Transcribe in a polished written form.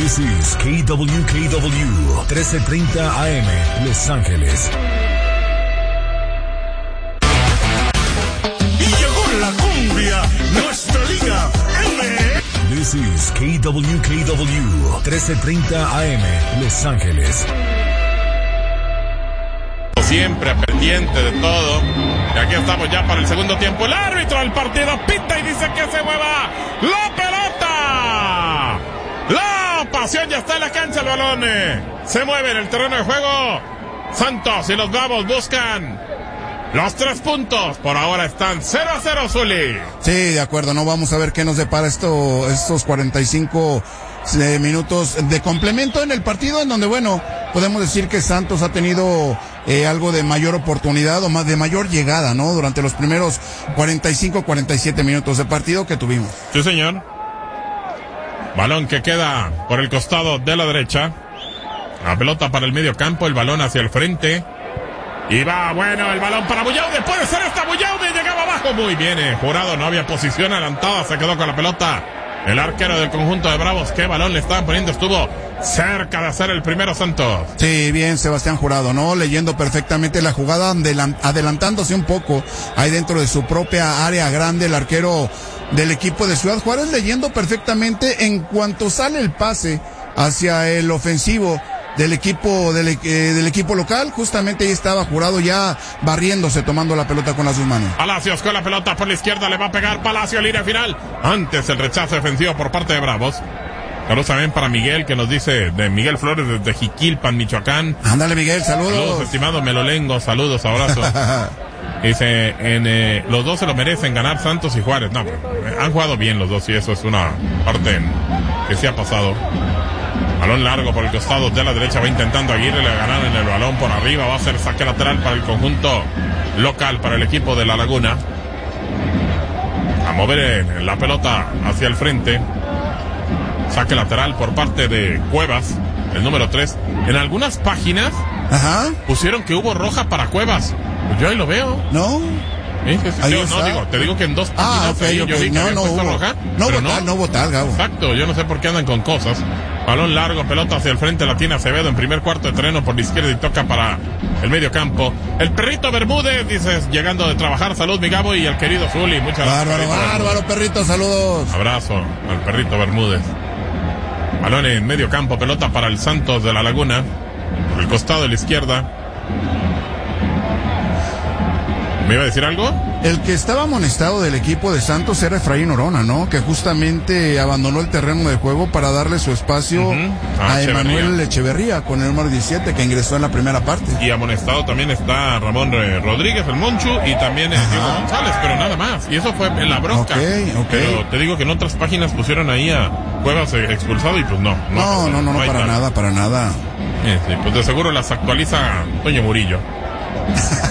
This is KWKW 1330 AM, Los Ángeles. Y llegó la cumbia, nuestra liga M. This is KWKW 1330 AM, Los Ángeles. Siempre pendiente de todo. Y aquí estamos ya para el segundo tiempo. El árbitro del partido pita y dice que se mueva la pelota. La pasión ya está en la cancha, el balón se mueve en el terreno de juego. Santos y los Bravos buscan los 3 puntos. Por ahora están 0-0, Zuli. Sí, de acuerdo, no vamos a ver qué nos depara estos 45 minutos de complemento en el partido, en donde, bueno, podemos decir que Santos ha tenido algo de mayor oportunidad o más de mayor llegada, ¿no? Durante los primeros 45-47 minutos de partido que tuvimos. Sí, señor. Balón que queda por el costado de la derecha. La pelota para el medio campo, el balón hacia el frente. Y va, bueno, el balón para Bullaude. Puede ser esta Bullaude, llegaba abajo. Muy bien, Jurado, no había posición adelantada, se quedó con la pelota. El arquero del conjunto de Bravos, qué balón le estaban poniendo, estuvo cerca de hacer el primero Santos. Sí, bien, Sebastián Jurado, ¿no? Leyendo perfectamente la jugada, adelantándose un poco ahí dentro de su propia área grande, el arquero del equipo de Ciudad Juárez, leyendo perfectamente en cuanto sale el pase hacia el ofensivo del equipo local, justamente ahí estaba Jurado ya barriéndose, tomando la pelota con las dos manos. Palacios con la pelota por la izquierda, le va a pegar Palacio, línea final. Antes el rechazo defensivo por parte de Bravos. Saludos también para Miguel, que nos dice, de Miguel Flores desde Jiquilpan, Michoacán. Ándale, Miguel, saludos. Saludos, estimado Melolengo, saludos, abrazos. Dice, los dos se lo merecen, ganar Santos y Juárez. No, han jugado bien los dos y eso es una parte que sí ha pasado. Balón largo por el costado de la derecha, va intentando Aguirre, le ganaron en el balón por arriba, va a ser saque lateral para el conjunto local, para el equipo de La Laguna. A mover la pelota hacia el frente. Saque lateral por parte de Cuevas, el número 3. En algunas páginas pusieron que hubo roja para Cuevas. Pues yo ahí lo veo. ¿No? Te digo que en 2 páginas yo vi que había puesto roja. No hubo tal, Gabo. Exacto, yo no sé por qué andan con cosas. Balón largo, pelota hacia el frente, la tiene Acevedo en primer cuarto de terreno por la izquierda y toca para el medio campo. El perrito Bermúdez, dices, llegando de trabajar. Salud, mi Gabo, y al querido Zuli. Muchas gracias. Bárbaro, perrito, saludos. Abrazo al perrito Bermúdez. Balón en medio campo, pelota para el Santos de La Laguna, por el costado de la izquierda. ¿Me iba a decir algo? El que estaba amonestado del equipo de Santos era Efraín Orona, ¿no? Que justamente abandonó el terreno de juego para darle su espacio a Emanuel Echeverría con el número 17 que ingresó en la primera parte. Y amonestado también está Ramón Rodríguez, el Monchu, y también Diego González, pero nada más. Y eso fue en la bronca. Okay. Pero te digo que en otras páginas pusieron ahí a Cuevas expulsado y pues no, para nada. Sí, pues de seguro las actualiza Toño Murillo.